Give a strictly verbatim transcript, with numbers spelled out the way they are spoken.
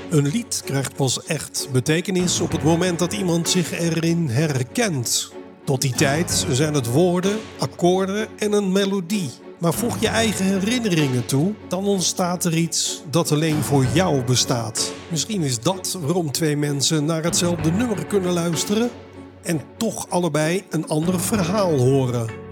Een lied krijgt pas echt betekenis op het moment dat iemand zich erin herkent. Tot die tijd zijn het woorden, akkoorden en een melodie. Maar voeg je eigen herinneringen toe, dan ontstaat er iets dat alleen voor jou bestaat. Misschien is dat waarom twee mensen naar hetzelfde nummer kunnen luisteren en toch allebei een ander verhaal horen.